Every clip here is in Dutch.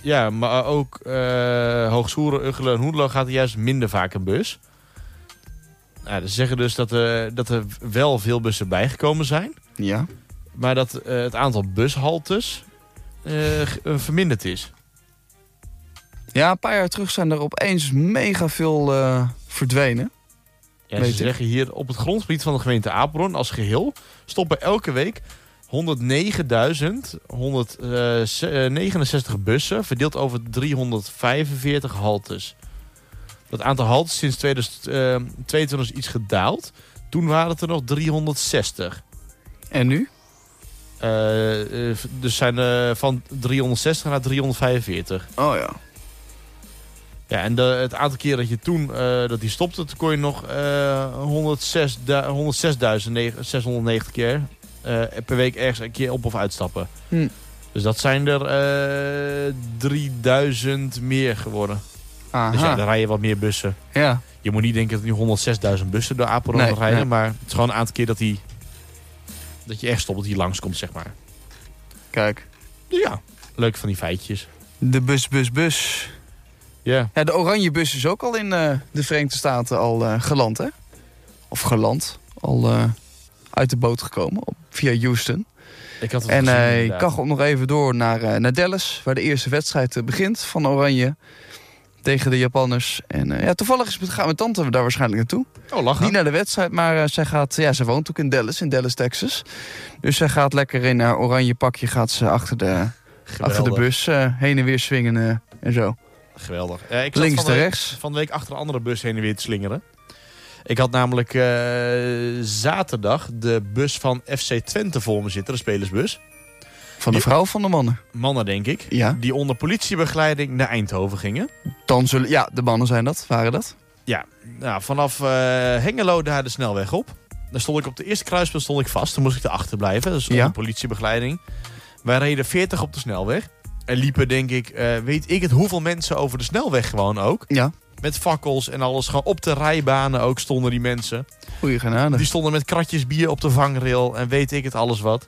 Ja, maar ook Hoogsoeren, Uggelen en Hoenlo gaat er juist minder vaak een bus. Nou, ze zeggen dus dat er wel veel bussen bijgekomen zijn. Ja. Maar dat het aantal bushaltes verminderd is. Ja, een paar jaar terug zijn er opeens mega veel verdwenen. Ja, ze zeggen hier op het grondgebied van de gemeente Apeldoorn als geheel stoppen elke week 109.169 bussen verdeeld over 345 haltes. Dat aantal haltes sinds 2022 is iets gedaald. Toen waren het er nog 360. En nu? Dus zijn van 360 naar 345. Oh ja. Ja, en het aantal keer dat je toen dat die stopte, toen kon je nog 106.690 keer per week ergens een keer op of uitstappen. Dus dat zijn er 3000 meer geworden. Aha. Dus ja, dan rij je wat meer bussen. Ja. Je moet niet denken dat nu 106.000 bussen door Apeldoorn rijden. Nee. Maar het is gewoon een aantal keer dat je echt stopt, dat hij langskomt, zeg maar. Kijk. Ja, leuk van die feitjes. De bus. Yeah. Ja, de oranje bus is ook al in de Verenigde Staten al geland, hè? Of geland. Al uit de boot gekomen via Houston. Ik had het en gezien, hij kachelt nog even door naar Dallas, waar de eerste wedstrijd begint van Oranje tegen de Japanners. En toevallig gaat mijn tante daar waarschijnlijk naartoe. Oh, lachen. Niet naar de wedstrijd, maar zij woont ook in Dallas, Texas. Dus zij gaat lekker in haar oranje pakje, gaat ze achter de bus heen en weer swingen en zo. Geweldig. Ik links en rechts. Van de week achter een andere bus heen en weer te slingeren. Ik had namelijk zaterdag de bus van FC Twente voor me zitten, de spelersbus. Van de vrouw of van de mannen? Mannen, denk ik. Ja. Die onder politiebegeleiding naar Eindhoven gingen. De mannen waren dat. Ja, nou, vanaf Hengelo daar de snelweg op. Daar stond ik op de eerste kruispunt vast. Toen moest ik erachter blijven. Dat is onder politiebegeleiding. Wij reden 40 op de snelweg. En liepen, denk ik, weet ik het, hoeveel mensen over de snelweg gewoon ook. Ja. Met fakkels en alles. Gewoon op de rijbanen ook stonden die mensen. Goeie genade. Die stonden met kratjes bier op de vangrail. En weet ik het, alles wat.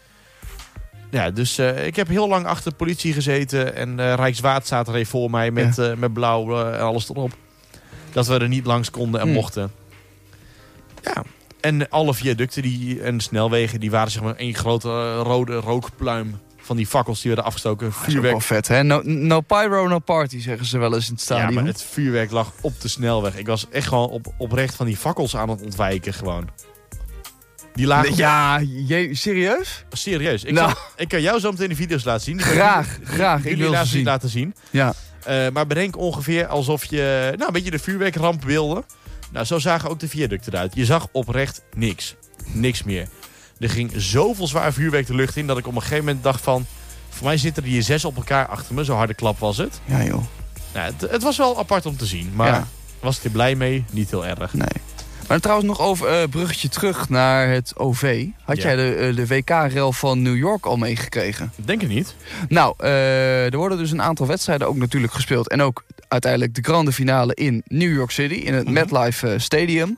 Ja, dus ik heb heel lang achter de politie gezeten. En Rijkswaterstaat reed voor mij met blauw en alles erop. Dat we er niet langs konden en mochten. Ja. En alle viaducten en de snelwegen, die waren zeg maar één grote rode rookpluim. Van die fakkels die werden afgestoken. Vuurwerk. Dat is ook wel vet, hè? No pyro, no party, zeggen ze wel eens in het stadion. Ja, maar het vuurwerk lag op de snelweg. Ik was echt gewoon oprecht van die fakkels aan het ontwijken gewoon. Die lagen... Ja, serieus? Serieus. Ik kan jou zo meteen de video's laten zien. Graag. Ik wil ze zien. Laten zien. Ja. Maar bedenk ongeveer alsof je... een beetje de vuurwerkramp Nou, zo zagen ook de viaducten eruit. Je zag oprecht niks. Niks meer. Er ging zoveel zwaar vuurwerk de lucht in dat ik op een gegeven moment dacht van... Voor mij zitten er hier 6 op elkaar achter me. Zo harde klap was het. Ja, joh. Nou, het was wel apart om te zien. Maar was ik er blij mee? Niet heel erg. Nee. Maar trouwens nog over bruggetje terug naar het OV. Had jij de WK-rel van New York al meegekregen? Denk ik niet. Nou, er worden dus een aantal wedstrijden ook natuurlijk gespeeld. En ook uiteindelijk de grande finale in New York City. In het MetLife Stadium.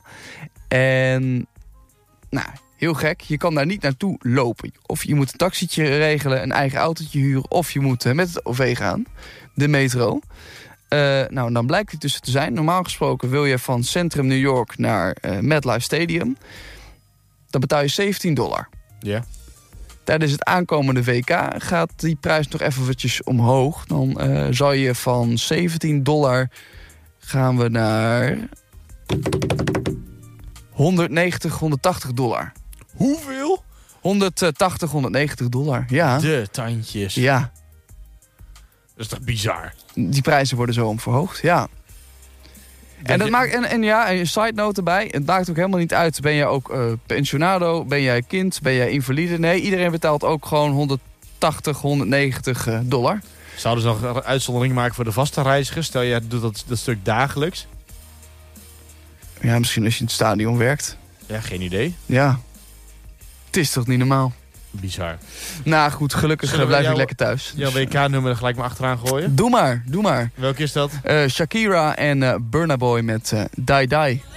En nou, heel gek. Je kan daar niet naartoe lopen. Of je moet een taxietje regelen, een eigen autootje huren. Of je moet met het OV gaan. De metro. Nou, dan blijkt het dus te zijn. Normaal gesproken wil je van Centrum New York naar MetLife Stadium. Dan betaal je $17. Ja. Tijdens het aankomende WK gaat die prijs nog eventjes omhoog. Dan zal je van $17 gaan we naar $180. Hoeveel? $180, $190, ja. De tandjes. Ja. Dat is toch bizar? Die prijzen worden zo verhoogd, ja. En dat maakt, en een side note erbij. Het maakt ook helemaal niet uit. Ben jij ook pensionado? Ben jij kind? Ben jij invalide? Nee, iedereen betaalt ook gewoon $180, $190. Zouden ze nog een uitzondering maken voor de vaste reizigers? Stel, jij doet dat stuk dagelijks. Ja, misschien als je in het stadion werkt. Ja, geen idee. Ja. Het is toch niet normaal? Bizar. Nou goed, gelukkig blijf ik lekker thuis. Jouw WK-nummer er gelijk maar achteraan gooien? Doe maar. Welke is dat? Shakira en Burna Boy met Die Die.